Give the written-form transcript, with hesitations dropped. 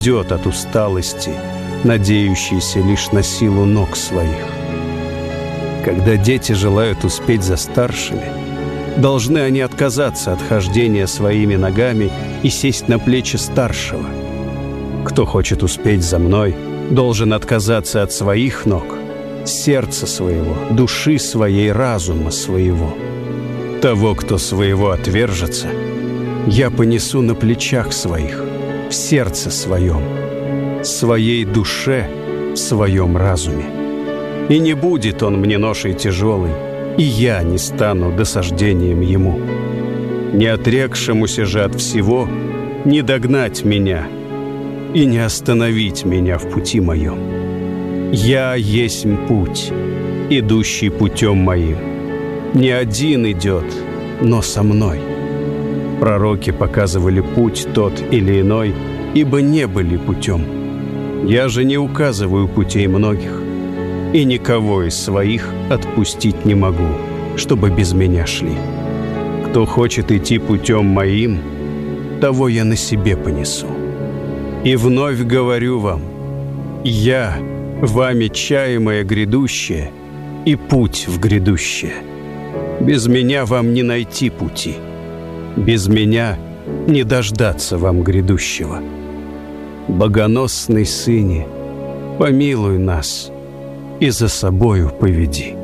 идет от усталости, надеющийся лишь на силу ног своих. Когда дети желают успеть за старшими, должны они отказаться от хождения своими ногами и сесть на плечи старшего. Кто хочет успеть за мной, должен отказаться от своих ног, сердца своего, души своей, разума своего. Того, кто своего отвержется, я понесу на плечах своих, в сердце своем, своей душе, в своем разуме. И не будет он мне ношей тяжелой, и я не стану досаждением ему. Не отрекшемуся же от всего не догнать меня и не остановить меня в пути моем. Я есмь путь, идущий путем моим. Не один идет, но со мной. Пророки показывали путь тот или иной, ибо не были путем. Я же не указываю путей многих, и никого из своих отпустить не могу, чтобы без меня шли. Кто хочет идти путем моим, того я на себе понесу. И вновь говорю вам, я, вами чаемое грядущее, и путь в грядущее. Без меня вам не найти пути, без меня не дождаться вам грядущего. Богоносный Сыне, помилуй нас и за собою поведи.